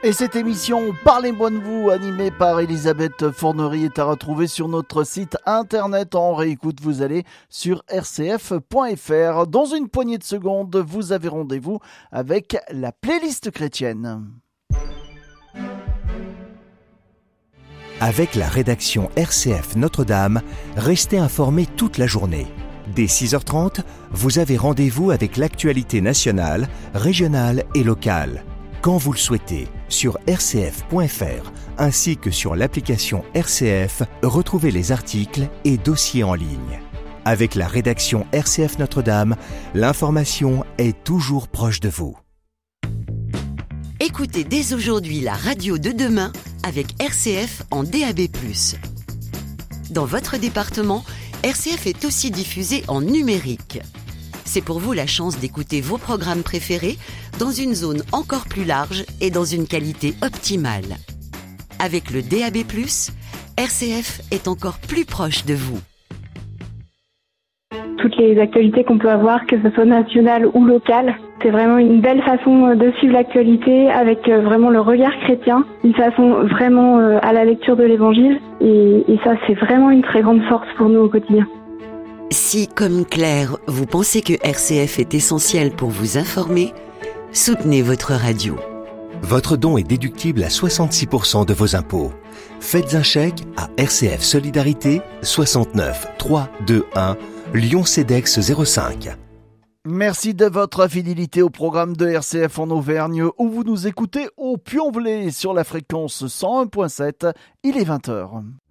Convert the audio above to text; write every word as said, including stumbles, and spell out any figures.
Et cette émission Parlez-moi de vous, animée par Elisabeth Fournery, est à retrouver sur notre site internet. En réécoute, vous allez sur r c f point f r. Dans une poignée de secondes, vous avez rendez-vous avec la playlist chrétienne. Avec la rédaction R C F Notre-Dame, restez informés toute la journée. Dès six heures trente, vous avez rendez-vous avec l'actualité nationale, régionale et locale. Quand vous le souhaitez, sur r c f point f r ainsi que sur l'application R C F, retrouvez les articles et dossiers en ligne. Avec la rédaction R C F Notre-Dame, l'information est toujours proche de vous. Écoutez dès aujourd'hui la radio de demain avec R C F en D A B plus. Dans votre département, R C F est aussi diffusé en numérique. C'est pour vous la chance d'écouter vos programmes préférés dans une zone encore plus large et dans une qualité optimale. Avec le D A B plus, R C F est encore plus proche de vous. Toutes les actualités qu'on peut avoir, que ce soit nationales ou locales, c'est vraiment une belle façon de suivre l'actualité avec vraiment le regard chrétien, une façon vraiment à la lecture de l'Évangile, et, et ça c'est vraiment une très grande force pour nous au quotidien. Si, comme Claire, vous pensez que R C F est essentiel pour vous informer, soutenez votre radio. Votre don est déductible à soixante-six pour cent de vos impôts. Faites un chèque à R C F Solidarité soixante-neuf trois deux un Lyon-Cedex zéro cinq. Merci de votre fidélité au programme de R C F en Auvergne, où vous nous écoutez au Puy-en-Velay sur la fréquence cent un virgule sept. Il est vingt heures.